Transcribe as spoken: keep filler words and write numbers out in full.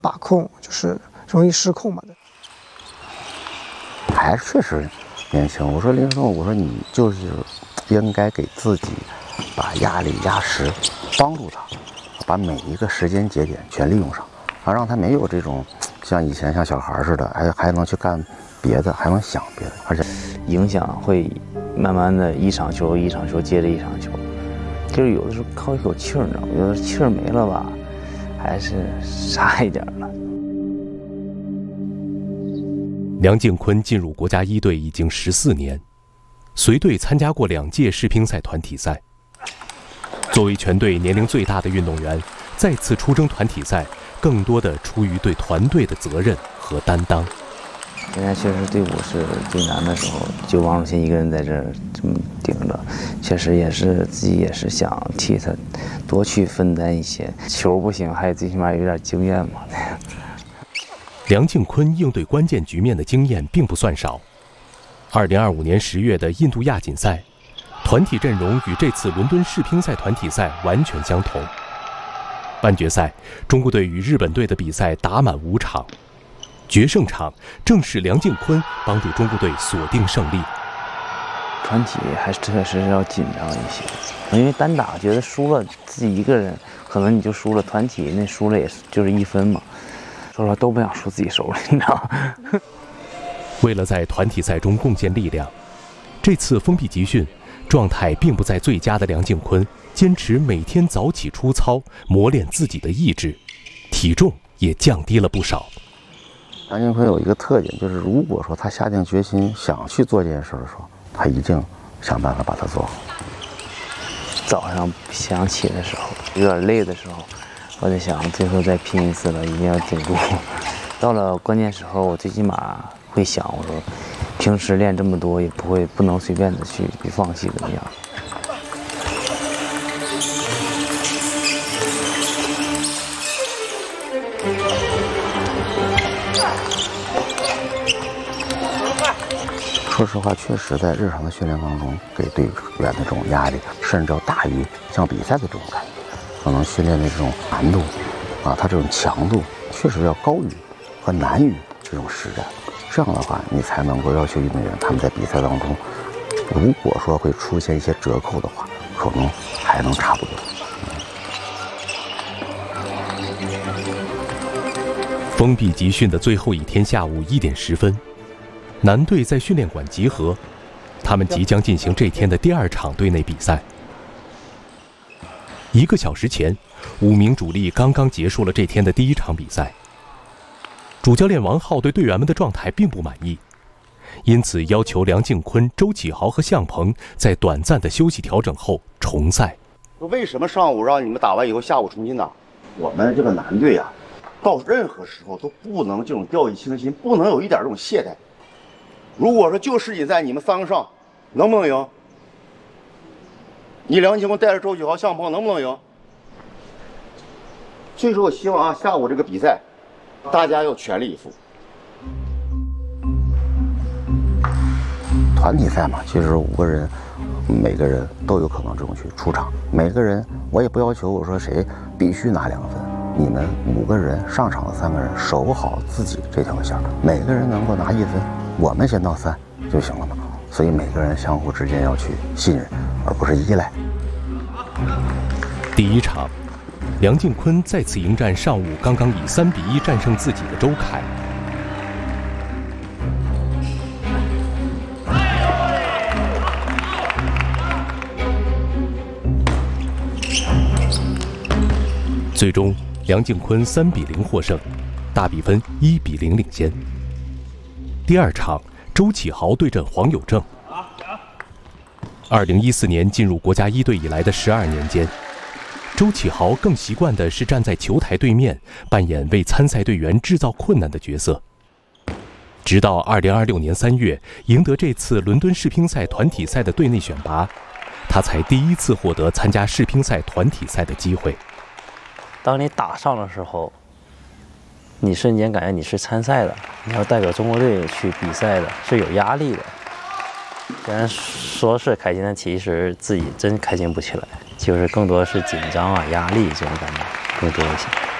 把控，就是容易失控嘛。 还是确实年轻。我说林松，我说你就是应该给自己把压力压实，帮助他把每一个时间节点全利用上，啊，让他没有这种像以前像小孩似的，还还能去干别的，还能想别的，而且影响会慢慢的一场球一场球接着一场球，就是有的时候靠一口气儿，你知道吗？有的气儿没了吧，还是差一点了。 梁靖昆进入国家一队已经十四年，随队参加过两届世乒赛团体赛。作为全队年龄最大的运动员，再次出征团体赛，更多的出于对团队的责任和担当。 现在确实队伍是最难的时候，就王楚钦一个人在这儿这么顶着，确实也是自己也是想替他多去分担一些。球不行，还最起码有点经验嘛。 梁靖昆应对关键局面的经验并不算少。二零二五年十月的印度亚锦赛，团体阵容与这次伦敦世乒赛团体赛完全相同。半决赛，中国队与日本队的比赛打满五场，决胜场正是梁靖昆帮助中国队锁定胜利。 团体还是确实要紧张一些，因为单打觉得输了自己一个人，可能你就输了，团体那输了也就是一分嘛。说实话都不想输自己手里，你知道吗？ 为了在团体赛中贡献力量，这次封闭集训，状态并不在最佳的梁靖昆坚持每天早起出操，磨练自己的意志，体重也降低了不少。 梁靖昆有一个特点，就是如果说他下定决心想去做这件事的时候，他一定想办法把它做好。 早上想起的时候，有点累的时候，我在想最后再拼一次了，一定要顶住。到了关键时候，我最起码会想，我说平时练这么多，也不会不能随便的去去放弃怎么样。 说实话，确实在日常的训练当中，给队员的这种压力，甚至要大于像比赛的这种感觉。可能训练的这种难度，啊，它这种强度确实要高于和难于这种实战。这样的话，你才能够要求运动员他们在比赛当中，如果说会出现一些折扣的话，可能还能差不多。 封闭集训的最后一天下午一点十分，男队在训练馆集合，他们即将进行这天的第二场队内比赛。一个小时前，五名主力刚刚结束了这天的第一场比赛。主教练王浩对队员们的状态并不满意，因此要求梁靖昆、周启豪和向鹏在短暂的休息调整后重赛。 为什么上午让你们打完以后下午重新打？ 我们这个男队啊， 到任何时候都不能这种掉以轻心，不能有一点这种懈怠。如果说就世锦赛你们三个上，能不能赢？你梁靖昆带着周启豪、向鹏能不能赢？所以说我希望啊，下午这个比赛，大家要全力以赴。 团体赛嘛，其实五个人，每个人都有可能这种去出场。每个人我也不要求我说谁必须拿两分，你们五个人上场的三个人守好自己这条线，每个人能够拿一分，我们先到三就行了嘛。所以每个人相互之间要去信任，而不是依赖。 第一场，梁靖昆再次迎战上午刚刚以三比一战胜自己的周凯。最终，梁靖昆三比零获胜，大比分一比零领先。第二场，周启豪对阵黄有正。二零一四年进入国家一队以来的十二年间，周启豪更习惯的是站在球台对面，扮演为参赛队员制造困难的角色。直到二零二六年三月，赢得这次伦敦世乒赛团体赛的队内选拔，他才第一次获得参加世乒赛团体赛的机会。 当你打上的时候，你瞬间感觉你是参赛的，你要代表中国队去比赛的，是有压力的。虽然说是开心，但其实自己真开心不起来，就是更多是紧张啊、压力这种感觉更多一些。